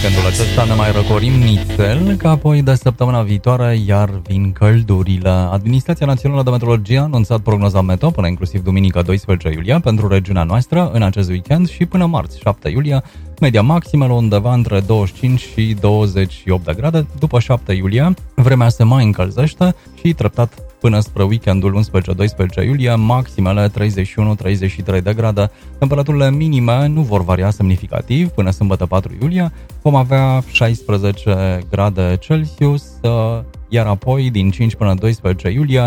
weekendul acesta ne mai răcorim nițel, că apoi de săptămâna viitoare iar vin căldurile. Administrația Națională de Meteorologie a anunțat prognoza meteo până inclusiv duminică 12 iulie pentru regiunea noastră în acest weekend și până marți 7 iulie, media maximelor undeva între 25 și 28 de grade. După 7 iulie, vremea se mai încălzește și treptat până spre weekendul 11-12 iulie, maximele 31-33 de grade. Temperaturile minime nu vor varia semnificativ până sâmbătă 4 iulie. Vom avea 16 grade Celsius, iar apoi din 5 până 12 iulie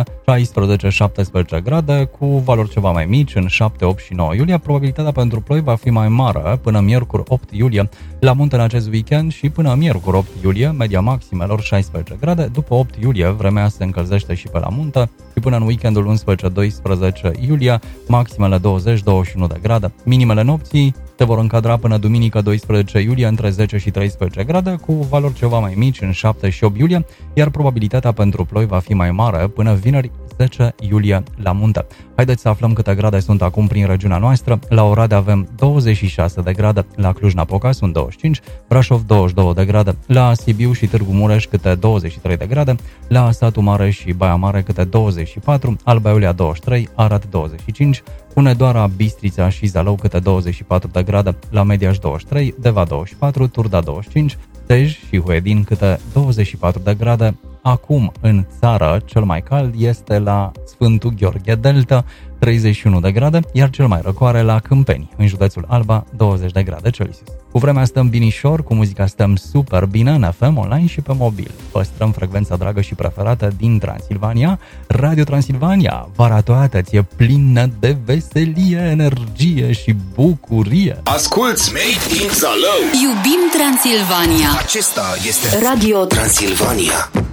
16-17 grade, cu valori ceva mai mici în 7, 8 și 9 iulie. Probabilitatea pentru ploi va fi mai mare până miercuri 8 iulie la munte în acest weekend și până miercuri 8 iulie, media maximelor 16 grade. După 8 iulie, vremea se încălzește și pe la munte și până în weekendul 11-12 iulie, maximele 20-21 de grade. Minimele nopții se vor încadra până duminică 12 iulie între 10 și 13 grade, cu valori ceva mai mici în 7 și 8 iulie, iar probabilitatea pentru ploi va fi mai mare până vineri 10 iulie la munte. Haideți să aflăm câte grade sunt acum prin regiunea noastră. La Oradea avem 26 de grade, la Cluj-Napoca sunt 25, Brașov 22 de grade, la Sibiu și Târgu Mureș câte 23 de grade, la Satu Mare și Baia Mare câte 24, Alba Iulia 23, Arad 25, Hunedoara, Bistrița și Zalău câte 24 de grade, la Mediaș 23, Deva 24, Turda 25, Tej și Huedin câte 24 de grade. Acum în țară cel mai cald este la Sfântul Gheorghe Delta, 31 de grade, iar cel mai răcoare la Câmpeni, în județul Alba, 20 de grade Celsius. Cu vremea stăm binișor, cu muzica stăm super bine în FM, online și pe mobil. Păstrăm frecvența dragă și preferată din Transilvania, Radio Transilvania. Vara toată ți-e plină de veselie, energie și bucurie. Asculți Made in Zalău. Iubim Transilvania. Acesta este Radio Transilvania.